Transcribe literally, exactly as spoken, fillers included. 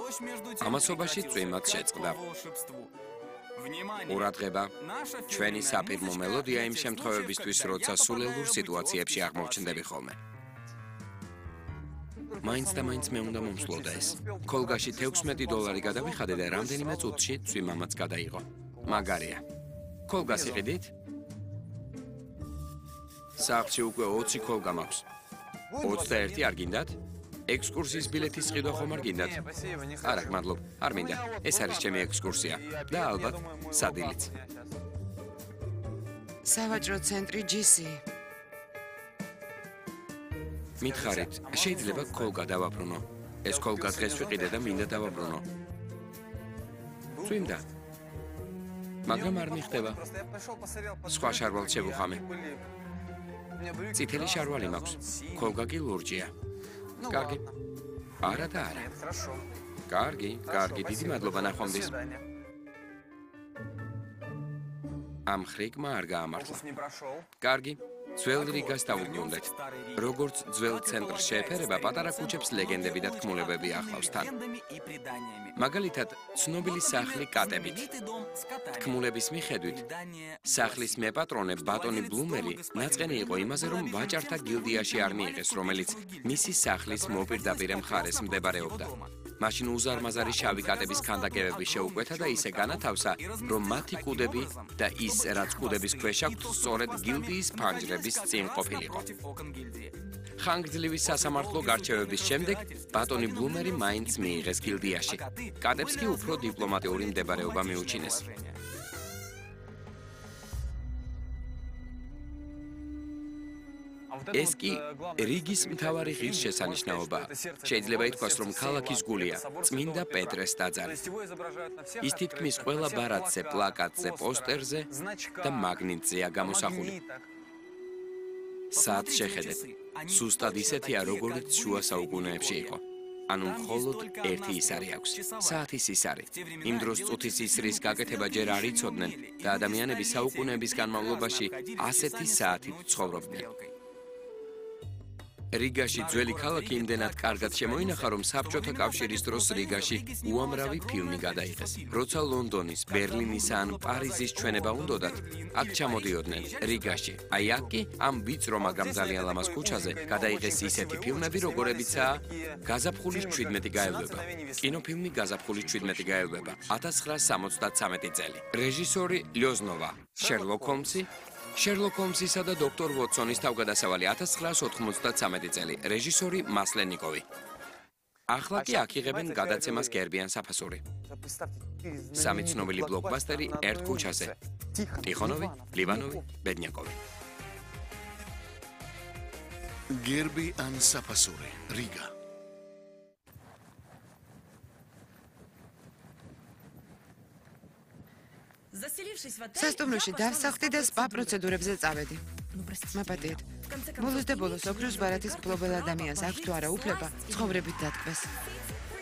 ამასობაში წვიმად შეწყდა. ყურადღება, ჩვენი საფირმო მელოდია იმ შემთხვევებისთვის, როცა სულელურ სიტუაციებში აღმოჩნდები ხოლმე. მაინც და მაინც მე უნდა მომსვლოდა ეს. ქოლგაში თექვსმეტი დოლარი გადავიხადე და რამდენიმე წუთში წვიმამაც გადაიღო. მაგარია. ქოლგას იყიდით? სახლში უკვე ოცი ქოლგა მაქვს. ოცდაერთი არ გინდათ? ექსკურსიის ბილეთის ყიდვა ხომ არ გინდათ? არა, მადლობ, არ მინდა. ეს არის ჩემი ექსკურსია და ალბათ სადილიც. სავაჭრო ცენტრი ჯი სი. მითხარით, შეიძლება ქოლგა დავაბრუნო. ეს ქოლგა დღეს ვიყიდე და მინდა დავაბრუნო. წვიმდა. მაგრამ არ მიხდება. სხვა შარვალს შევუხამე. წითელი შარვალი მაქვს. ქოლგა კი ლურჯია. კარგი. არა და არა. კარგი, კარგი, დიდი მადლობა ნახვამდის. ამ ხრიკმა არ გაამართლა. კარგი. ძველ რიგას დავუბრუნდეთ. როგორც ძველ ცენტრს შეეფერება, პატარა ქუჩებს ლეგენდები და თქმულებები ახლავს თან. მაგალითად, ცნობილი სახლი კატებით. თქმულების მიხედვით, სახლის მეპატრონე ბატონი ბლუმერი ნაწყენი იყო იმაზე, რომ ვაჭართა გილდიაში არ მიიღეს, რომელიც მისი სახლის მოპირდაპირე მხარეს მდებარეობდა. მაშინ უზარმაზარი შავი კატების ქანდაკებები შეუკვეთა და ისე განათავსა, რომ მათი კუდები და ის, რაც კუდების ქვეშ აქვთ, სწორედ გილდიის ფანჯრების წინ ყოფილიყო. ხანგრძლივი სასამართლო გარჩევების შემდეგ ბატონი ბლუმერი მაინც მიიღეს გილდიაში. კატებს კი უფრო დიპლომატიური მდებარეობა მიუჩინეს. ეს კი რიგის მთავარი ღირსშესანიშნაობაა. შეიძლება ითქვას, რომ ქალაქის გულია წმინდა პეტრეს ტაძარი. ის თითქმის ყველა ბარათზე, პლაკატზე, პოსტერზე და მაგნიტზეა გამოსახული. საათ შეხედეთ. სუსტად ისეთია, როგორც შუა საუკუნეებში იყო. ანუ მხოლოდ ერთი ისარი აქვს. საათის ისარი. იმ დროს წუთის ისრის გაკეთება ჯერ არ იცოდნენ და ადამიანები საუკუნეების განმავლობაში ასეთი საათით ცხოვრობდნენ. რიგაში ძველი ქალაქი იმდენად კარგად შემოინახა, რომ საბჭოთა კავშირის დროს რიგაში უამრავი ფილმი გადაიღეს. როცა ლონდონის, ბერლინის ან პარიზის ჩვენება უნდოდათ, აქ ჩამოდიოდნენ რიგაში. აი აქ კი ამ ვიწრო, მაგრამ ძალიან ლამაზ ქუჩაზე გადაიღეს ისეთი ფილმები, როგორებიცაა გაზაფხულის ჩვიდმეტი გაელვება. კინოფილმი გაზაფხულის ჩვიდმეტი გაელვება, ათას ცხრაას სამოცდათვრამეტი წელი. რეჟისორი ლიოზნოვა, შერლოკ ჰოლმსი, შერლოკ ჰოლმსისა და დოქტორ ვოტსონის თავგადასავალი ათას ცხრაას ოთხმოცდათვრამეტი წელი. რეჟისორი მასლენიკოვი. ახლა კი აქ იღებენ გადაცემას გერბიან საფასური. სამი ცნობილი ბლოკბასტერი ერთ ქუჩაზე. ტიხონოვი, ლივანოვი, ბედნიაკოვი. გერბი ან საფასური, რიგა. სასტუმროში დავსახლდი და სპა პროცედურებზე წავედი. მაპატიეთ. ბოლოს და ბოლოს ოქროს ბარათის მფლობელ ადამიანს აქვს თუ არა უფლება ცხოვრებით დატკბეს.